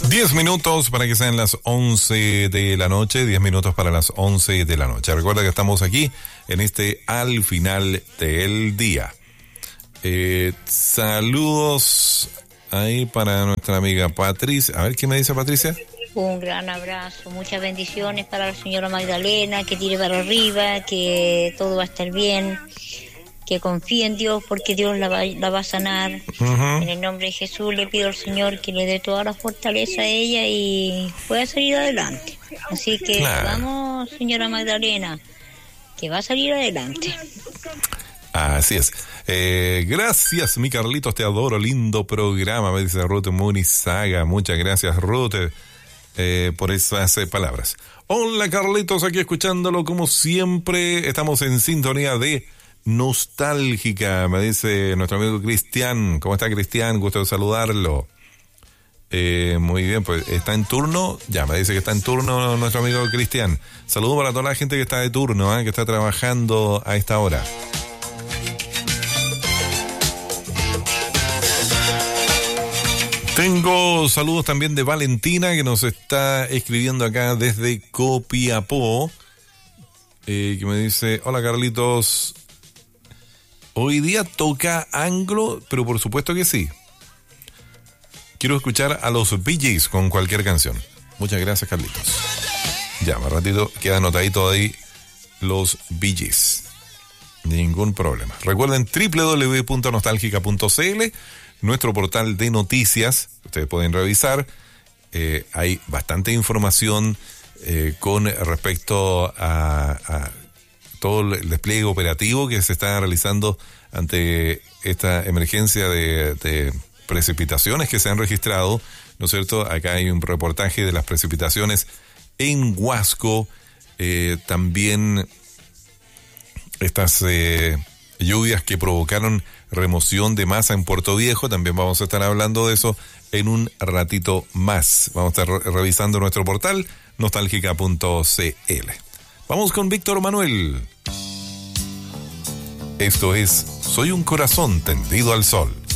10 minutos para que sean las 11 de la noche, 10 minutos para las 11 de la noche. Recuerda que estamos aquí en Al Final del Día. Saludos ahí para nuestra amiga Patricia. A ver, ¿qué me dice Patricia? Un gran abrazo, muchas bendiciones para la señora Magdalena, que tire para arriba, que todo va a estar bien, que confíe en Dios porque Dios la va a sanar. Uh-huh. En el nombre de Jesús le pido al Señor que le dé toda la fortaleza a ella y pueda salir adelante. Así que vamos, señora Magdalena, que va a salir adelante. Así es. Gracias, mi Carlitos, te adoro, lindo programa, me dice Ruth Munizaga. Muchas gracias, Ruth, por esas palabras. Hola, Carlitos, aquí escuchándolo como siempre. Estamos en sintonía de Nostálgica, me dice nuestro amigo Cristian. ¿Cómo está, Cristian? Gusto de saludarlo. Muy bien, pues está en turno. Ya me dice que está en turno nuestro amigo Cristian. Saludos para toda la gente que está de turno, que está trabajando a esta hora. Tengo saludos también de Valentina, que nos está escribiendo acá desde Copiapó, que me dice: hola, Carlitos, hoy día toca anglo, pero por supuesto que sí. Quiero escuchar a los Bee Gees con cualquier canción. Muchas gracias, Carlitos. Ya, más ratito queda anotadito ahí los Bee Gees. Ningún problema. Recuerden www.nostalgica.cl, nuestro portal de noticias. Ustedes pueden revisar. Hay bastante información con respecto a todo el despliegue operativo que se está realizando ante esta emergencia de precipitaciones que se han registrado, ¿no es cierto? Acá hay un reportaje de las precipitaciones en Huasco, también estas lluvias que provocaron remoción de masa en Puerto Viejo. También vamos a estar hablando de eso en un ratito más. Vamos a estar revisando nuestro portal nostalgica.cl. Vamos con Víctor Manuel. Esto es Soy un corazón tendido al sol.